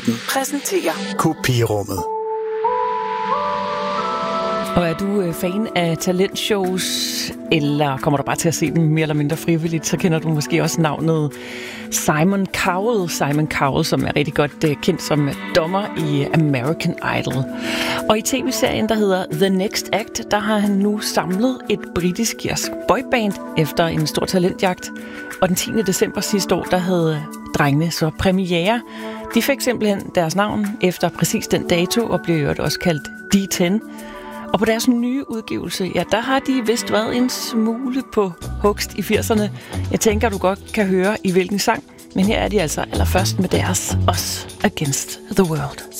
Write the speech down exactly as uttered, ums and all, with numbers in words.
præsenterer Kopirummet. Og er du fan af talentshows, eller kommer du bare til at se dem mere eller mindre frivilligt, så kender du måske også navnet Simon Cowell. Simon Cowell, som er rigtig godt kendt som dommer i American Idol. Og i tv-serien, der hedder The Next Act, der har han nu samlet et britisk-irsk boyband efter en stor talentjagt. Og den tiende december sidste år, der havde drengene så premiere. De fik simpelthen deres navn efter præcis den dato, og blev jo også kaldt D ti. Og på deres nye udgivelse, ja, der har de vist været en smule på hugst i firserne. Jeg tænker, du godt kan høre i hvilken sang. Men her er de altså allerførst med deres Us Against the World.